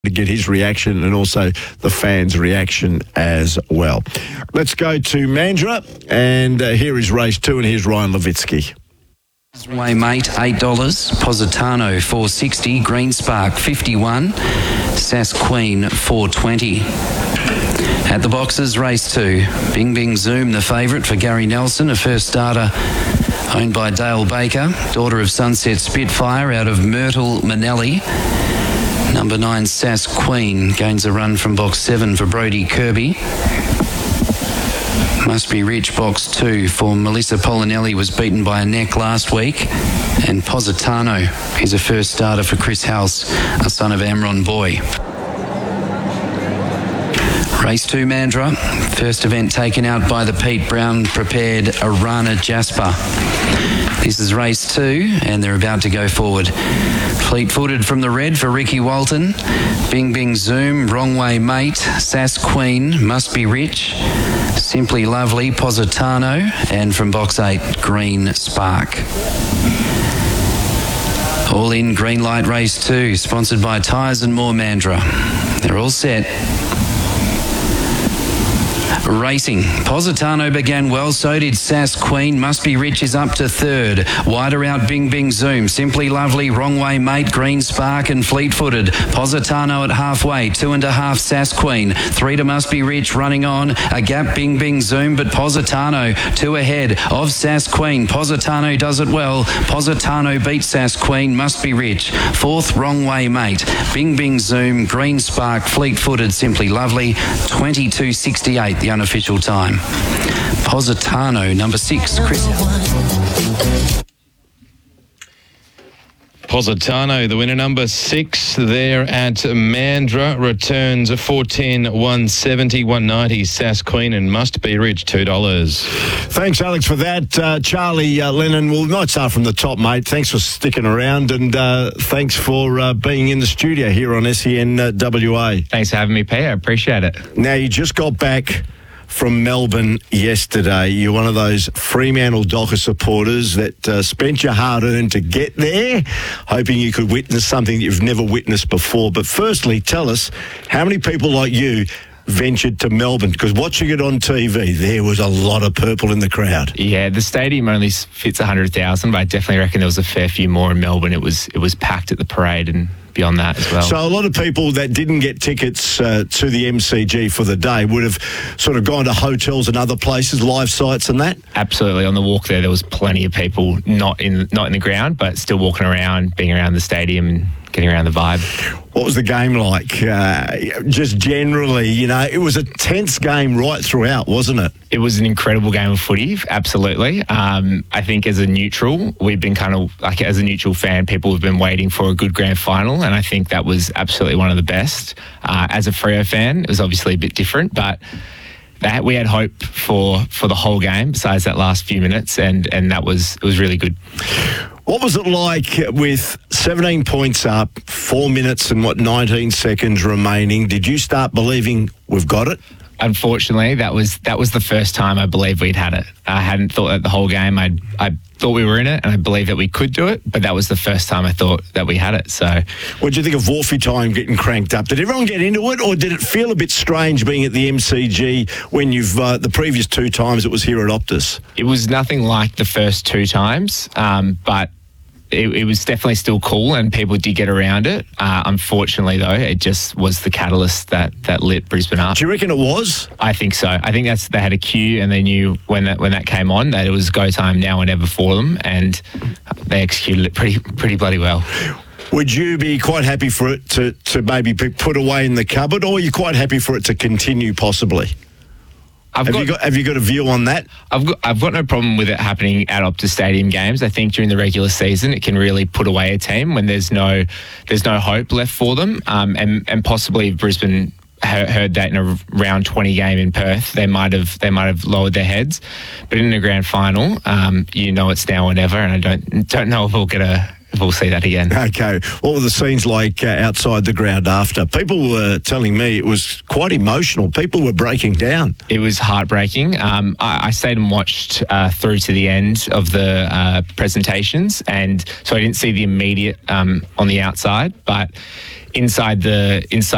to get his reaction and also the fans' reaction as well. Let's go to Mandurah, and here is race 2, and here's Ryan Levitsky. Way Mate, $8. Positano, $4.60. Green Spark, $51. Sass Queen, $4.20. At the boxes, race 2. Bing Bing Zoom, the favourite for Gary Nelson, a first starter owned by Dale Baker, daughter of Sunset Spitfire out of Myrtle Manelli. Number 9, Sass Queen, gains a run from box 7 for Brodie Kirby. Must Be Rich, box 2 for Melissa Polinelli, was beaten by a neck last week. And Positano is a first starter for Chris House, a son of Amron Boy. Race 2, Mandurah. First event taken out by the Pete Brown prepared Arana Jasper. This is race 2, and they're about to go forward. Fleet-footed from the red for Ricky Walton. Bing Bing Zoom, Wrong Way Mate, Sass Queen, Must Be Rich, Simply Lovely, Positano, and from box 8, Green Spark. All in Green Light Race 2, sponsored by Tyres and More Mandurah. They're all set. Racing. Positano began well, so did Sass Queen. Must Be Rich is up to 3rd. Wider out Bing Bing Zoom, Simply Lovely, Wrong Way Mate, Green Spark and Fleet-footed. Positano at halfway, 2.5 Sass Queen, 3 to Must Be Rich, running on. A gap Bing Bing Zoom, but Positano 2 ahead of Sass Queen. Positano does it well. Positano beats Sass Queen, Must Be Rich. 4th, Wrong Way Mate. Bing Bing Zoom, Green Spark, Fleet-footed, Simply Lovely, 22.68 the unofficial time. Positano, number 6, Chris. Positano, the winner, number 6 there at Mandurah, returns 410, 170, 190. Sass Queen and Must Be Rich, $2. Thanks, Alex, for that. Charlie Lennon, we might start from the top, mate. Thanks for sticking around, and thanks for being in the studio here on SEN WA. Thanks for having me, P. I appreciate it. Now, you just got back from Melbourne yesterday. You're one of those Fremantle Docker supporters that spent your hard-earned to get there, hoping you could witness something that you've never witnessed before. But firstly, tell us, how many people like you ventured to Melbourne? Because watching it on TV, there was a lot of purple in the crowd. Yeah, the stadium only fits 100,000, but I definitely reckon there was a fair few more in Melbourne. It was packed at the parade and beyond that as well. So a lot of people that didn't get tickets to the MCG for the day would have sort of gone to hotels and other places, live sites and that? Absolutely. On the walk there was plenty of people not in the ground, but still walking around, being around the stadium and getting around the vibe. What was the game like? Just generally, it was a tense game right throughout, wasn't it? It was an incredible game of footy, absolutely. I think as a neutral, we've been kind of, like as a neutral fan, people have been waiting for a good grand final, and I think that was absolutely one of the best. As a Freo fan, it was obviously a bit different, but we had hope for the whole game besides that last few minutes, and it was really good. What was it like with 17 points up, 4 minutes and 19 seconds remaining? Did you start believing we've got it? Unfortunately, that was the first time I believed we'd had it. I hadn't thought that the whole game. I thought we were in it, and I believed that we could do it, but that was the first time I thought that we had it. So, what did you think of Wolfie time getting cranked up? Did everyone get into it, or did it feel a bit strange being at the MCG when you've the previous 2 times it was here at Optus? It was nothing like the first 2 times, but it was definitely still cool, and people did get around it. Unfortunately, though, it just was the catalyst that lit Brisbane up. Do you reckon it was? I think so. I think they had a cue, and they knew when that came on that it was go time now or never for them, and they executed it pretty bloody well. Would you be quite happy for it to maybe be put away in the cupboard, or are you quite happy for it to continue possibly? Have you got a view on that? I've got no problem with it happening at Optus Stadium games. I think during the regular season it can really put away a team when there's no hope left for them. And possibly if Brisbane heard that in a round 20 game in Perth, they might have lowered their heads. But in the grand final, it's now or never, and I don't know if we'll see that again. Okay. What were the scenes like outside the ground after? People were telling me it was quite emotional. People were breaking down. It was heartbreaking. I stayed and watched through to the end of the presentations, and so I didn't see the immediate on the outside, but inside